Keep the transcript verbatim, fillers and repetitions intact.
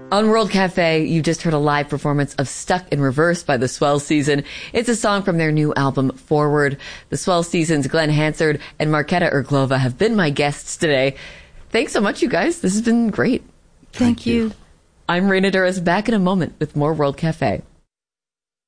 On World Cafe, you just heard a live performance of Stuck in Reverse by the Swell Season. It's a song from their new album, Forward. The Swell Season's Glenn Hansard and Marketa Irglova have been my guests today. Thanks so much, you guys. This has been great. Thank, Thank you. you. I'm Raina Douris, back in a moment with more World Cafe.